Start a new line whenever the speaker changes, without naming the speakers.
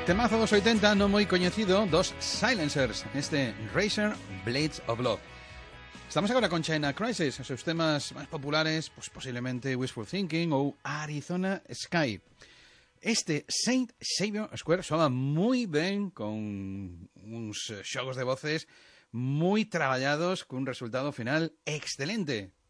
Temazo dos 80, non moi coñecido, dos Silencers, este Razor Blades of Love. Estamos agora con China Crisis, os seus temas máis populares, pues, posiblemente Wishful Thinking ou Arizona Sky. Este Saint Xavier Square soa moi ben, con uns xogos de voces moi traballados, cun resultado final excelente.